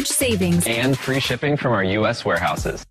huge savings and free shipping from our U.S. warehouses.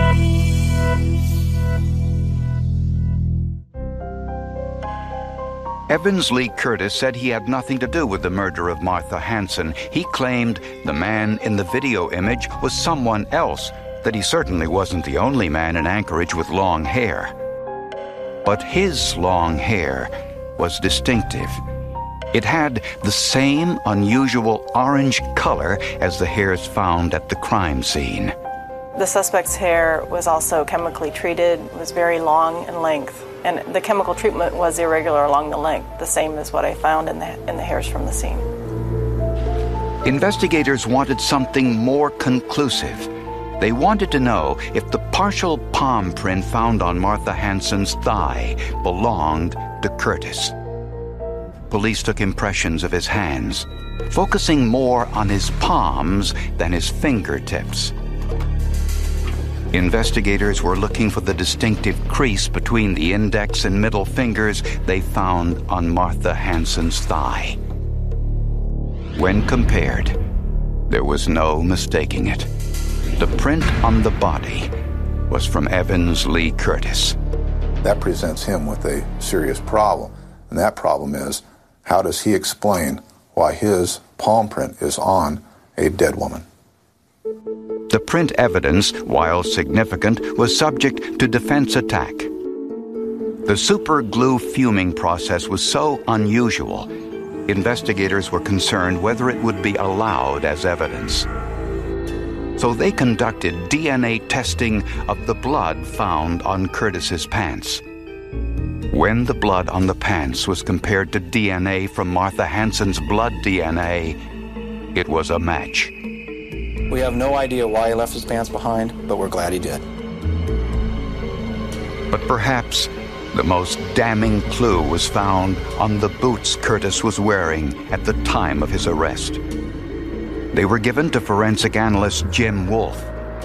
Evans Lee Curtis said he had nothing to do with the murder of Martha Hanson. He claimed the man in the video image was someone else, that he certainly wasn't the only man in Anchorage with long hair. But his long hair was distinctive. It had the same unusual orange color as the hairs found at the crime scene. The suspect's hair was also chemically treated, was very long in length, and the chemical treatment was irregular along the length, the same as what I found in the hairs from the scene. Investigators wanted something more conclusive. They wanted to know if the partial palm print found on Martha Hanson's thigh belonged to Curtis. Police took impressions of his hands, focusing more on his palms than his fingertips. Investigators were looking for the distinctive crease between the index and middle fingers they found on Martha Hanson's thigh. When compared, there was no mistaking it. The print on the body was from Evans Lee Curtis. That presents him with a serious problem, and that problem is, how does he explain why his palm print is on a dead woman? The print evidence, while significant, was subject to defense attack. The super glue fuming process was so unusual, investigators were concerned whether it would be allowed as evidence. So they conducted DNA testing of the blood found on Curtis's pants. When the blood on the pants was compared to DNA from Martha Hanson's blood DNA, it was a match. We have no idea why he left his pants behind, but we're glad he did. But perhaps the most damning clue was found on the boots Curtis was wearing at the time of his arrest. They were given to forensic analyst Jim Wolf.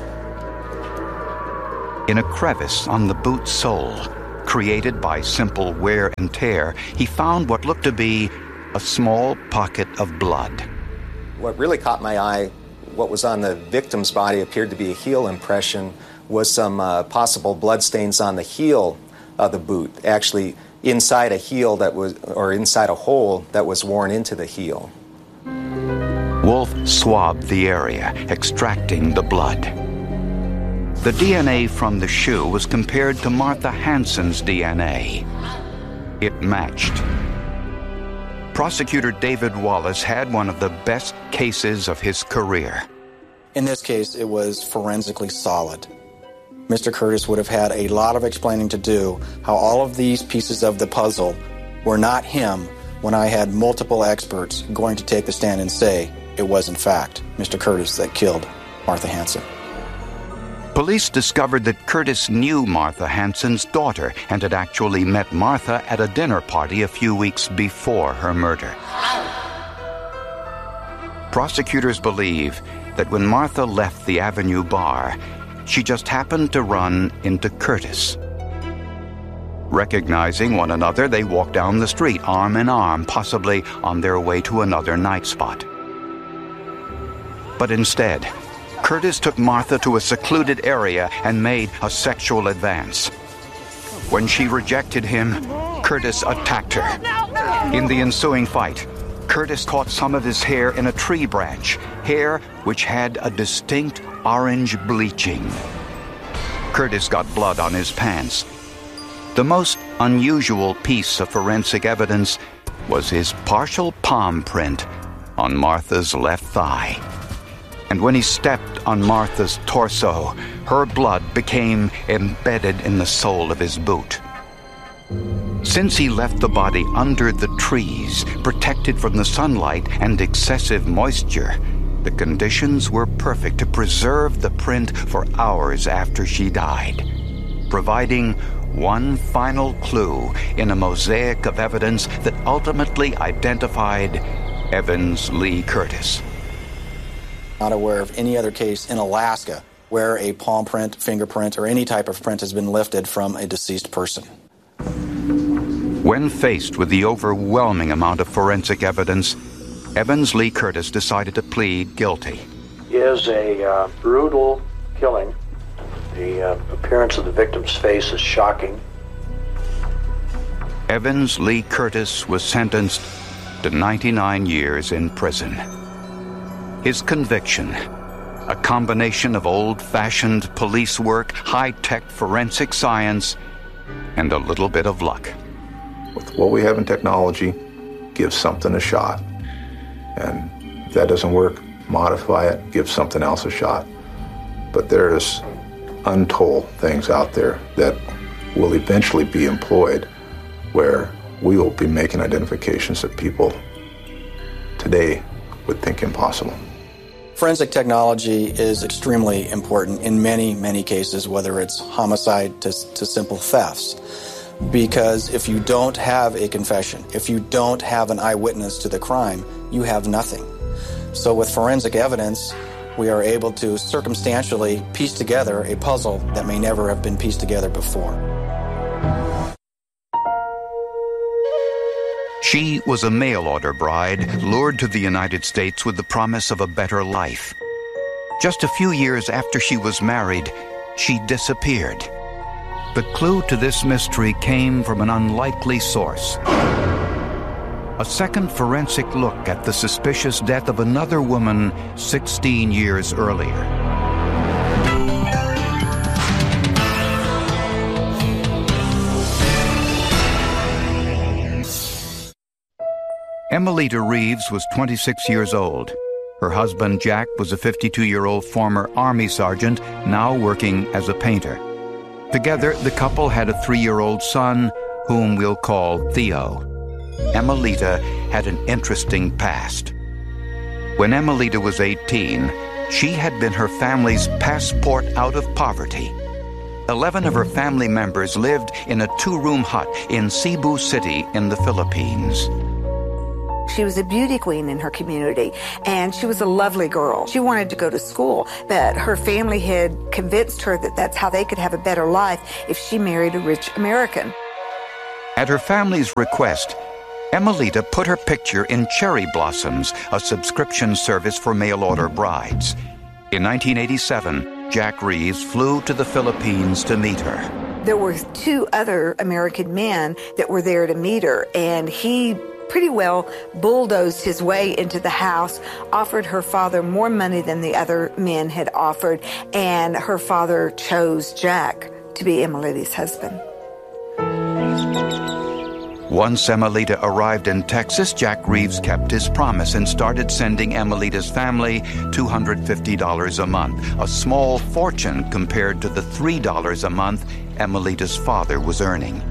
In a crevice on the boot sole, created by simple wear and tear, he found what looked to be a small pocket of blood. What really caught my eye, what was on the victim's body appeared to be a heel impression, was some possible blood stains on the heel of the boot, actually inside a heel that was, or inside a hole that was worn into the heel. Wolf swabbed the area, extracting the blood. The DNA from the shoe was compared to Martha Hanson's DNA. It matched. Prosecutor David Wallace had one of the best cases of his career. In this case, it was forensically solid. Mr. Curtis would have had a lot of explaining to do how all of these pieces of the puzzle were not him when I had multiple experts going to take the stand and say it was, in fact, Mr. Curtis that killed Martha Hanson. Police discovered that Curtis knew Martha Hanson's daughter and had actually met Martha at a dinner party a few weeks before her murder. Prosecutors believe that when Martha left the Avenue bar, she just happened to run into Curtis. Recognizing one another, they walked down the street arm in arm, possibly on their way to another night spot. But instead, Curtis took Martha to a secluded area and made a sexual advance. When she rejected him, Curtis attacked her. In the ensuing fight, Curtis caught some of his hair in a tree branch, hair which had a distinct orange bleaching. Curtis got blood on his pants. The most unusual piece of forensic evidence was his partial palm print on Martha's left thigh. And when he stepped on Martha's torso, her blood became embedded in the sole of his boot. Since he left the body under the trees, protected from the sunlight and excessive moisture, the conditions were perfect to preserve the print for hours after she died, providing one final clue in a mosaic of evidence that ultimately identified Evans Lee Curtis. Not aware of any other case in Alaska where a palm print, fingerprint, or any type of print has been lifted from a deceased person. When faced with the overwhelming amount of forensic evidence, Evans Lee Curtis decided to plead guilty. is a brutal killing. The appearance of the victim's face is shocking. Evans Lee Curtis was sentenced to 99 years in prison. His conviction, a combination of old-fashioned police work, high-tech forensic science, and a little bit of luck. With what we have in technology, give something a shot. And if that doesn't work, modify it, give something else a shot. But there's untold things out there that will eventually be employed where we will be making identifications that people today would think impossible. Forensic technology is extremely important in many, many cases, whether it's homicide to simple thefts. Because if you don't have a confession, if you don't have an eyewitness to the crime, you have nothing. So with forensic evidence, we are able to circumstantially piece together a puzzle that may never have been pieced together before. She was a mail-order bride lured to the United States with the promise of a better life. Just a few years after she was married, she disappeared. The clue to this mystery came from an unlikely source. A second forensic look at the suspicious death of another woman 16 years earlier. Emelita Reeves was 26 years old. Her husband, Jack, was a 52-year-old former Army sergeant, now working as a painter. Together, the couple had a 3-year-old son, whom we'll call Theo. Emelita had an interesting past. When Emelita was 18, she had been her family's passport out of poverty. 11 of her family members lived in a 2-room hut in Cebu City in the Philippines. She was a beauty queen in her community, and she was a lovely girl. She wanted to go to school, but her family had convinced her that that's how they could have a better life if she married a rich American. At her family's request, Emelita put her picture in Cherry Blossoms, a subscription service for mail-order brides. In 1987, Jack Reeves flew to the Philippines to meet her. There were 2 other American men that were there to meet her, and he pretty well bulldozed his way into the house, offered her father more money than the other men had offered, and her father chose Jack to be Emelita's husband. Once Emelita arrived in Texas, Jack Reeves kept his promise and started sending Emelita's family $250 a month, a small fortune compared to the $3 a month Emelita's father was earning.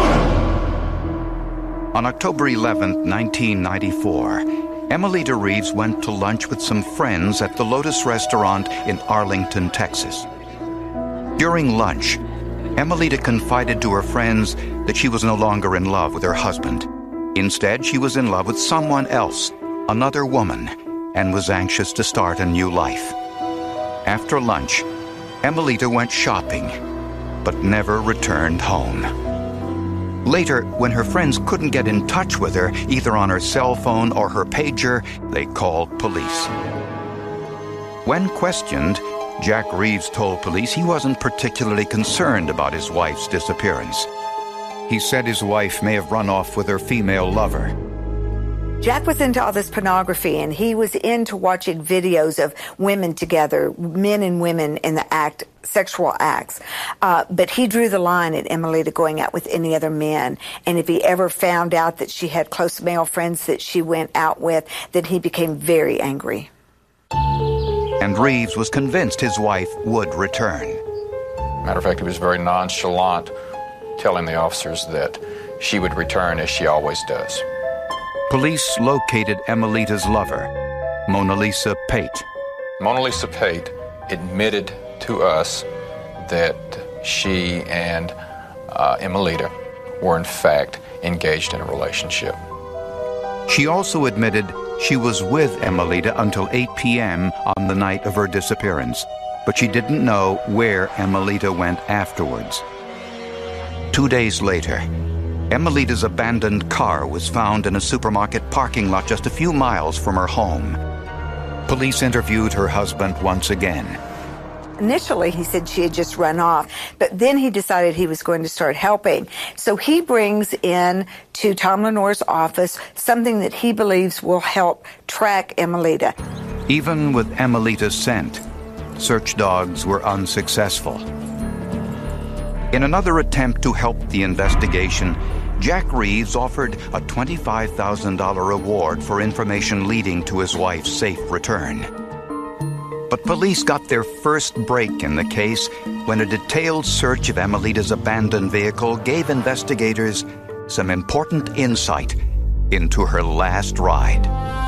On October 11, 1994, Emelita Reeves went to lunch with some friends at the Lotus Restaurant in Arlington, Texas. During lunch, Emelita confided to her friends that she was no longer in love with her husband. Instead, she was in love with someone else, another woman, and was anxious to start a new life. After lunch, Emelita went shopping, but never returned home. Later, when her friends couldn't get in touch with her, either on her cell phone or her pager, they called police. When questioned, Jack Reeves told police he wasn't particularly concerned about his wife's disappearance. He said his wife may have run off with her female lover. Jack was into all this pornography, and he was into watching videos of women together, men and women in the sexual acts. But he drew the line at Emelita going out with any other men. And if he ever found out that she had close male friends that she went out with, then he became very angry. And Reeves was convinced his wife would return. Matter of fact, he was very nonchalant, telling the officers that she would return as she always does. Police located Emelita's lover, Mona Lisa Pate. Mona Lisa Pate admitted to us that she and Emelita were in fact engaged in a relationship. She also admitted she was with Emelita until 8 p.m. on the night of her disappearance, but she didn't know where Emelita went afterwards. 2 days later, Emelita's abandoned car was found in a supermarket parking lot just a few miles from her home. Police interviewed her husband once again. Initially, he said she had just run off, but then he decided he was going to start helping. So he brings in to Tom Lenore's office something that he believes will help track Emelita. Even with Emelita's scent, search dogs were unsuccessful. In another attempt to help the investigation, Jack Reeves offered a $25,000 reward for information leading to his wife's safe return. But police got their first break in the case when a detailed search of Emelita's abandoned vehicle gave investigators some important insight into her last ride.